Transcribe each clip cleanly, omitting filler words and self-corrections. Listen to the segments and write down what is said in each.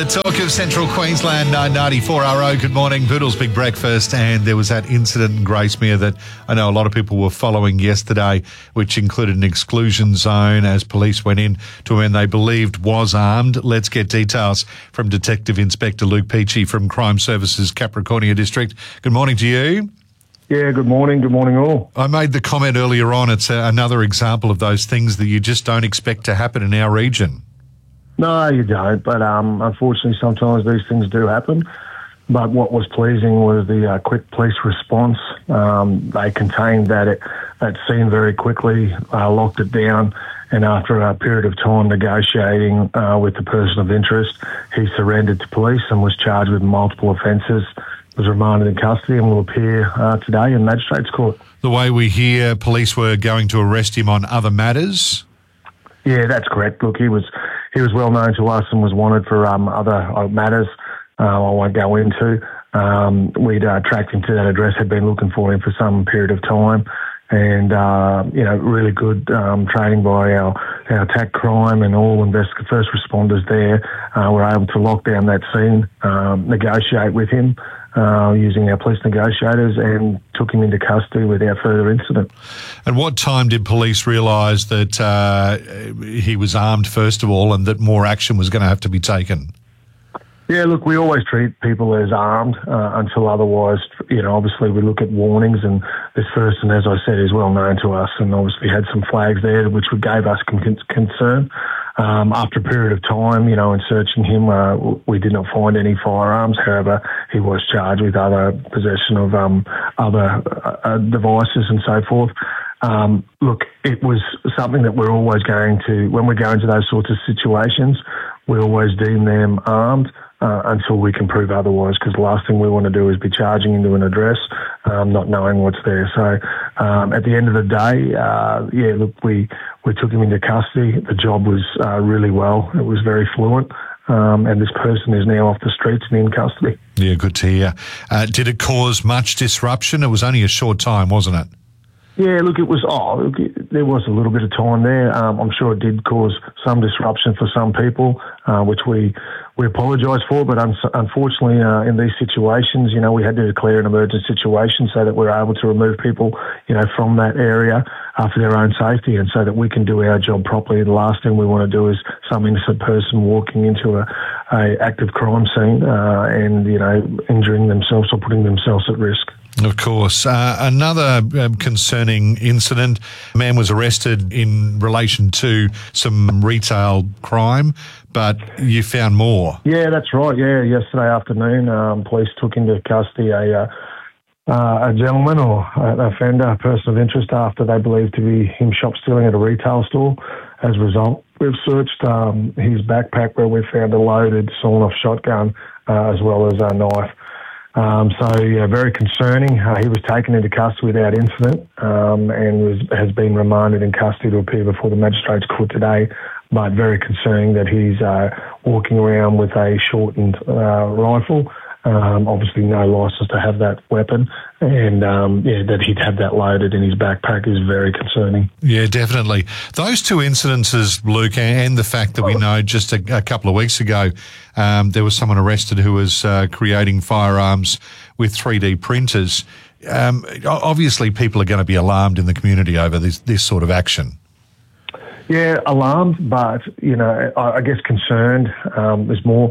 talk of Central Queensland, 994RO. Good morning. Boodle's Big Breakfast. And there was that incident in Gracemere that I know a lot of people were following yesterday, which included an exclusion zone as police went in to a man they believed was armed. Let's get details from Detective Inspector Luke Peachy from Crime Services Capricornia District. Good morning to you. Yeah, good morning. Good morning all. I made the comment earlier on, it's another example of those things that you just don't expect to happen in our region. No, you don't, but unfortunately sometimes these things do happen. But what was pleasing was the quick police response. They contained that scene very quickly, locked it down, and after a period of time negotiating with the person of interest, he surrendered to police and was charged with multiple offences, was remanded in custody and will appear today in Magistrates Court. The way we hear, police were going to arrest him on other matters? Yeah, that's correct. Look, he was well known to us and was wanted for other matters I won't go into. We'd tracked him to that address, had been looking for him for some period of time, and really good training by our TAC crime and all first responders there. Were able to lock down that scene, negotiate with him using our police negotiators, and took him into custody without further incident. At what time did police realise that he was armed, first of all, and that more action was going to have to be taken? Yeah, look, we always treat people as armed until otherwise. Obviously we look at warnings, and this person, as I said, is well known to us, and obviously had some flags there which gave us concern. After a period of time, in searching him, we did not find any firearms. However, he was charged with other possession of other devices and so forth. Look, it was something that we're always going to, when we go into those sorts of situations, we always deem them armed until we can prove otherwise, because the last thing we want to do is be charging into an address not knowing what's there. So at the end of the day, look, we took him into custody. The job was really well. It was very fluent. And this person is now off the streets and in custody. Yeah, good to hear. Did it cause much disruption? It was only a short time, wasn't it? Yeah, look, there was a little bit of time there. I'm sure it did cause some disruption for some people, which we apologise for. But unfortunately, in these situations, we had to declare an emergency situation so that we're able to remove people, from that area for their own safety, and so that we can do our job properly. The last thing we want to do is some innocent person walking into a active crime scene and injuring themselves or putting themselves at risk. Of course. Another concerning incident, a man was arrested in relation to some retail crime, but you found more. Yeah, that's right. Yeah, yesterday afternoon, police took into custody a gentleman or an offender, a person of interest, after they believed to be him shop stealing at a retail store. As a result, we've searched his backpack, where we found a loaded sawn-off shotgun as well as a knife. Very concerning. He was taken into custody without incident and has been remanded in custody to appear before the Magistrates Court today. But very concerning that he's walking around with a shortened rifle. Obviously no licence to have that weapon, and that he'd have that loaded in his backpack is very concerning. Yeah, definitely. Those two incidences, Luke, and the fact that we know just a couple of weeks ago there was someone arrested who was creating firearms with 3D printers. Obviously people are going to be alarmed in the community over this sort of action. Yeah, alarmed, but, I guess concerned. There's more.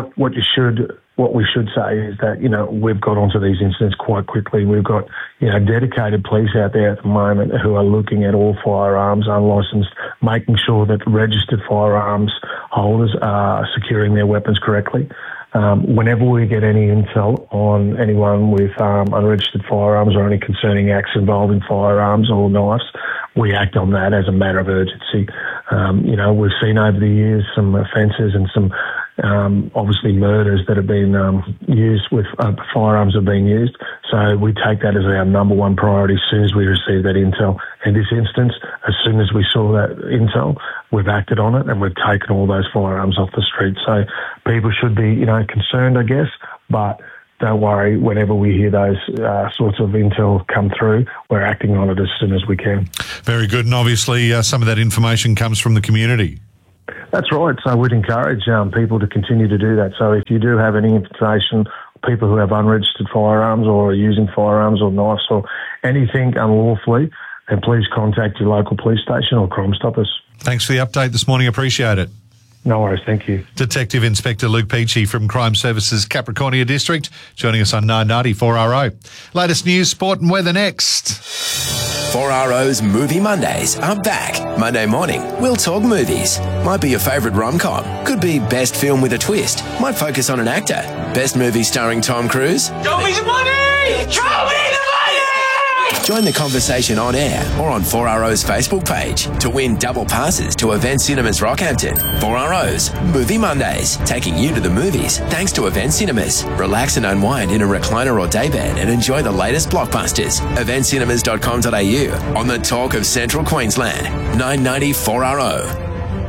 What we should say is that, we've got onto these incidents quite quickly. We've got, dedicated police out there at the moment who are looking at all firearms, unlicensed, making sure that registered firearms holders are securing their weapons correctly. Whenever we get any intel on anyone with unregistered firearms or any concerning acts involving firearms or knives, we act on that as a matter of urgency. We've seen over the years some offences and some obviously murders that have been used with firearms have been used. So we take that as our number one priority as soon as we receive that intel. In this instance, as soon as we saw that intel, we've acted on it and we've taken all those firearms off the street. So people should be, concerned, I guess, but don't worry, whenever we hear those sorts of intel come through, we're acting on it as soon as we can. Very good. And obviously some of that information comes from the community. That's right. So we'd encourage people to continue to do that. So if you do have any information, people who have unregistered firearms or are using firearms or knives or anything unlawfully, then please contact your local police station or Crime Stoppers. Thanks for the update this morning. Appreciate it. No worries. Thank you. Detective Inspector Luke Peachy from Crime Services Capricornia District joining us on 990 4RO. Latest news, sport and weather next. 4RO's Movie Mondays are back. Monday morning, we'll talk movies. Might be your favourite rom-com. Could be best film with a twist. Might focus on an actor. Best movie starring Tom Cruise. Show me the money! Show me the money! Join the conversation on air or on 4RO's Facebook page to win double passes to Event Cinemas Rockhampton. 4RO's Movie Mondays, taking you to the movies thanks to Event Cinemas. Relax and unwind in a recliner or daybed and enjoy the latest blockbusters. EventCinemas.com.au on the talk of Central Queensland. 990 4RO.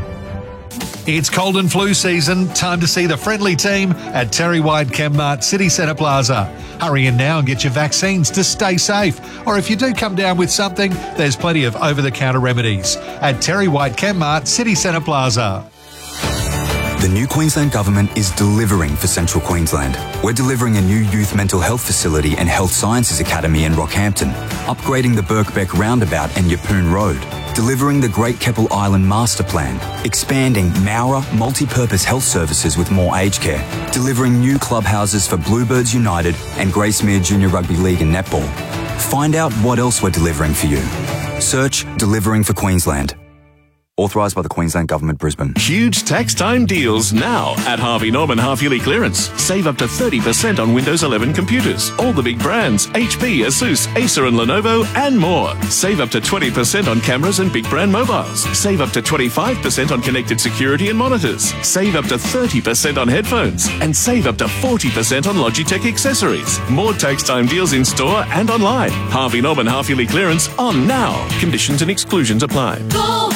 It's cold and flu season. Time to see the friendly team at Terry White Chemmart City Centre Plaza. Hurry in now and get your vaccines to stay safe. Or if you do come down with something, there's plenty of over-the-counter remedies at Terry White Chemmart City Centre Plaza. The new Queensland Government is delivering for Central Queensland. We're delivering a new youth mental health facility and health sciences academy in Rockhampton, upgrading the Birkbeck Roundabout and Yeppoon Road, delivering the Great Keppel Island Master Plan, expanding Mowra multi-purpose health services with more aged care, delivering new clubhouses for Bluebirds United and Gracemere Junior Rugby League and Netball. Find out what else we're delivering for you. Search Delivering for Queensland. Authorised by the Queensland Government, Brisbane. Huge tax time deals now at Harvey Norman half-yearly clearance. Save up to 30% on Windows 11 computers. All the big brands, HP, Asus, Acer and Lenovo, and more. Save up to 20% on cameras and big brand mobiles. Save up to 25% on connected security and monitors. Save up to 30% on headphones. And save up to 40% on Logitech accessories. More tax time deals in store and online. Harvey Norman half-yearly clearance on now. Conditions and exclusions apply. Go!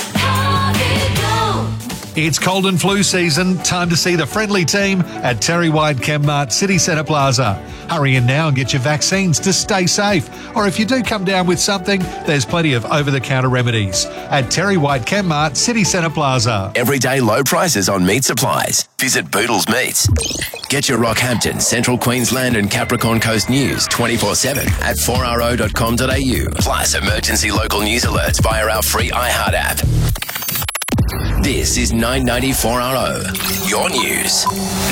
It's cold and flu season. Time to see the friendly team at Terry White Chemmart City Centre Plaza. Hurry in now and get your vaccines to stay safe. Or if you do come down with something, there's plenty of over-the-counter remedies at Terry White Chemmart City Centre Plaza. Everyday low prices on meat supplies. Visit Boodles Meats. Get your Rockhampton, Central Queensland and Capricorn Coast news 24/7 at 4RO.com.au. Plus emergency local news alerts via our free iHeart app. This is 990 4RO. Your news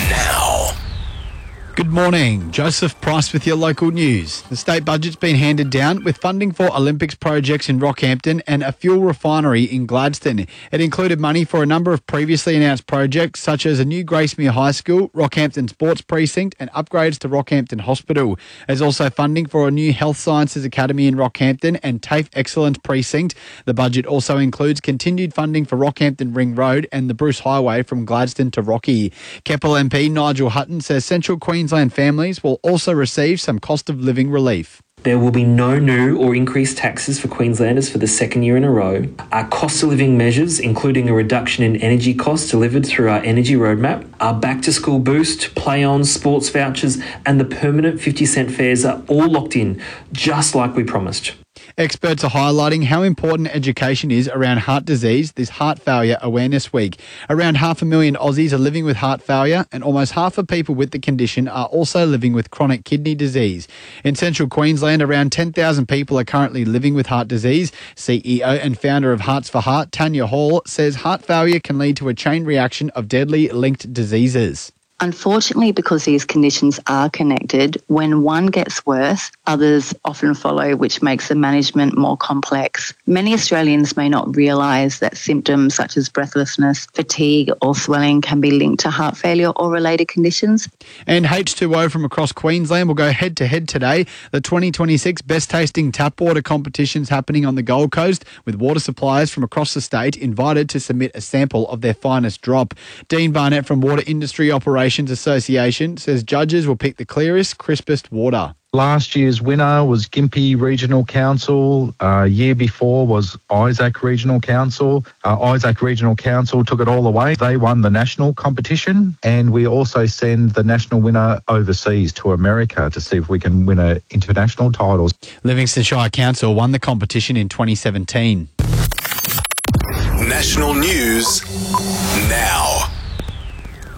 now. Good morning. Joseph Price with your local news. The state budget's been handed down with funding for Olympics projects in Rockhampton and a fuel refinery in Gladstone. It included money for a number of previously announced projects such as a new Gracemere High School, Rockhampton Sports Precinct and upgrades to Rockhampton Hospital. There's also funding for a new Health Sciences Academy in Rockhampton and TAFE Excellence Precinct. The budget also includes continued funding for Rockhampton Ring Road and the Bruce Highway from Gladstone to Rocky. Keppel MP Nigel Hutton says Central Queensland families will also receive some cost of living relief. There will be no new or increased taxes for Queenslanders for the second year in a row. Our cost of living measures, including a reduction in energy costs delivered through our energy roadmap, our back to school boost, play-on, sports vouchers and the permanent 50-cent fares are all locked in, just like we promised. Experts are highlighting how important education is around heart disease this Heart Failure Awareness Week. Around 500,000 Aussies are living with heart failure and almost half of people with the condition are also living with chronic kidney disease. In Central Queensland, around 10,000 people are currently living with heart disease. CEO and founder of Hearts for Heart, Tanya Hall, says heart failure can lead to a chain reaction of deadly linked diseases. Unfortunately, because these conditions are connected, when one gets worse, others often follow, which makes the management more complex. Many Australians may not realise that symptoms such as breathlessness, fatigue or swelling can be linked to heart failure or related conditions. And H2O from across Queensland will go head-to-head today. The 2026 Best Tasting Tap Water competition's happening on the Gold Coast, with water suppliers from across the state invited to submit a sample of their finest drop. Dean Barnett from Water Industry Operations Association says judges will pick the clearest, crispest water. Last year's winner was Gympie Regional Council. Year before was Isaac Regional Council. Isaac Regional Council took it all away. They won the national competition, and we also send the national winner overseas to America to see if we can win an international title. Livingston Shire Council won the competition in 2017. National news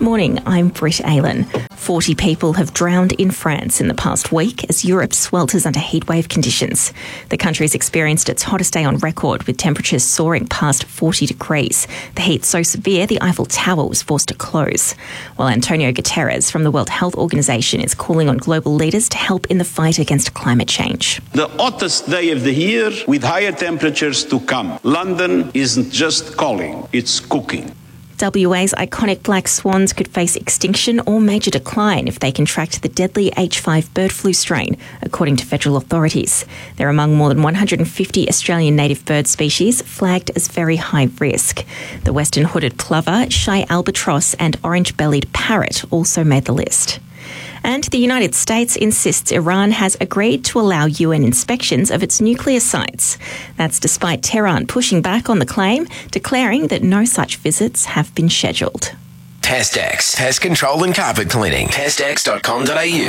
Morning, I'm Britt Aylan. 40 people have drowned in France in the past week as Europe swelters under heatwave conditions. The country's experienced its hottest day on record, with temperatures soaring past 40 degrees. The heat so severe the Eiffel Tower was forced to close. While Antonio Guterres from the World Health Organization is calling on global leaders to help in the fight against climate change. The hottest day of the year with higher temperatures to come. London isn't just calling, it's cooking. WA's iconic black swans could face extinction or major decline if they contract the deadly H5 bird flu strain, according to federal authorities. They're among more than 150 Australian native bird species flagged as very high risk. The western hooded plover, shy albatross and orange-bellied parrot also made the list. And the United States insists Iran has agreed to allow UN inspections of its nuclear sites. That's despite Tehran pushing back on the claim, declaring that no such visits have been scheduled. PestX, pest control and carpet cleaning. PestX.com.au.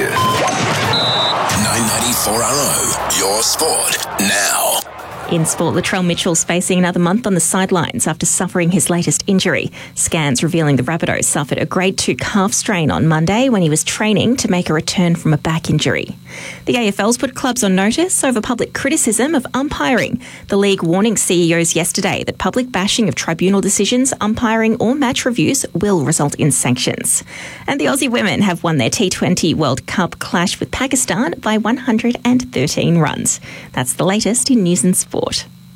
994RO, your sport now. In sport, Latrell Mitchell's facing another month on the sidelines after suffering his latest injury. Scans revealing the Rabbitohs suffered a grade 2 calf strain on Monday when he was training to make a return from a back injury. The AFL's put clubs on notice over public criticism of umpiring. The league warning CEOs yesterday that public bashing of tribunal decisions, umpiring or match reviews will result in sanctions. And the Aussie women have won their T20 World Cup clash with Pakistan by 113 runs. That's the latest in news and sport.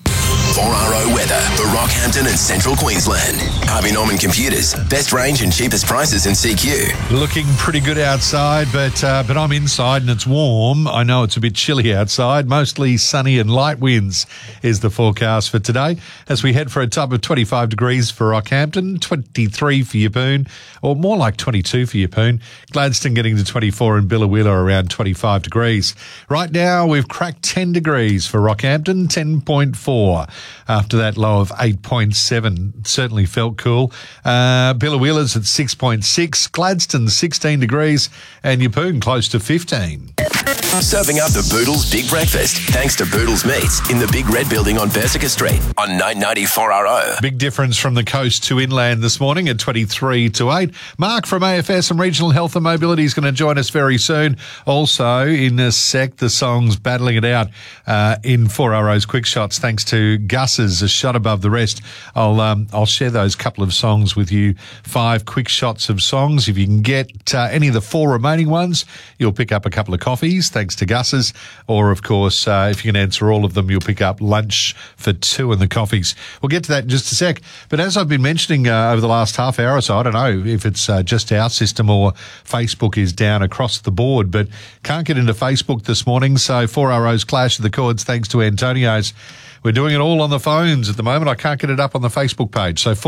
4RO weather for Rockhampton and Central Queensland. Harvey Norman Computers. Best range and cheapest prices in CQ. Looking pretty good outside, but I'm inside and it's warm. I know it's a bit chilly outside. Mostly sunny and light winds is the forecast for today. As we head for a top of 25 degrees for Rockhampton, 23 for Yeppoon, or more like 22 for Yeppoon. Gladstone getting to 24 and Biloela around 25 degrees. Right now, we've cracked 10 degrees for Rockhampton, 10.4. After that low of 8.7, certainly felt cool. Biloela's at 6.6, Gladstone 16 degrees, and Yeppoon close to 15. Serving up the Boodles Big Breakfast, thanks to Boodles Meats in the Big Red Building on Berserker Street on 994RO. Big difference from the coast to inland this morning at 23 to 8. Mark from AFS and Regional Health and Mobility is going to join us very soon. Also, in a sec, the song's battling it out in 4RO's Quick Shots, thanks to Gus's A Shot Above the Rest. I'll share those couple of songs with you. 5 quick shots of songs. If you can get any of the 4 remaining ones, you'll pick up a couple of coffees, thanks to Gus's. Or, of course, if you can answer all of them, you'll pick up lunch for 2 and the coffees. We'll get to that in just a sec. But as I've been mentioning over the last half hour or so, I don't know if it's just our system or Facebook is down across the board, but can't get into Facebook this morning. So 4RO's Clash of the Chords, thanks to Antonio's. We're doing it all on the phones at the moment. I can't get it up on the Facebook page. So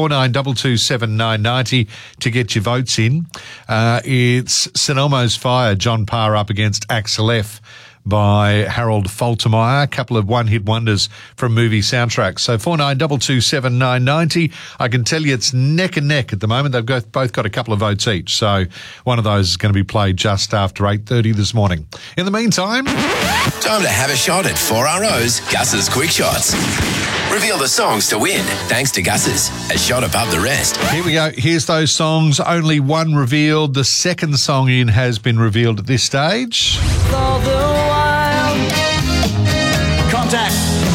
49227990 to get your votes in. It's St Elmo's Fire, John Parr up against Axel F by Harold Faltermeyer. A couple of one-hit wonders from movie soundtracks. So 49227990. I can tell you it's neck and neck at the moment. They've both got a couple of votes each. So one of those is going to be played just after 8:30 this morning. In the meantime, time to have a shot at 4RO's Gus's Quick Shots. Reveal the songs to win, thanks to Gus's A Shot Above the Rest. Here we go. Here's those songs. Only one revealed. The second song in has been revealed at this stage. All the while. Contact.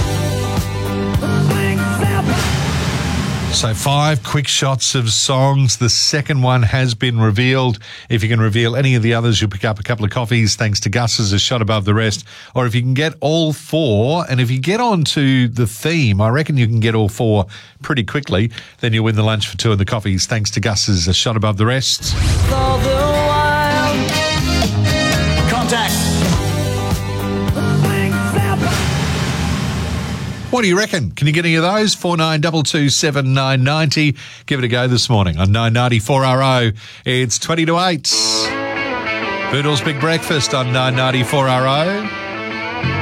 So 5 quick shots of songs. The second one has been revealed. If you can reveal any of the others, you'll pick up a couple of coffees, thanks to Gus's A Shot Above the Rest. Or if you can get all 4, and if you get onto the theme, I reckon you can get all 4 pretty quickly, then you'll win the lunch for 2 and the coffees, thanks to Gus's A Shot Above the Rest. All the while. Contact. What do you reckon? Can you get any of those? 49227990. Give it a go this morning on 994RO. It's 20 to 8. Boodles Big Breakfast on 994RO.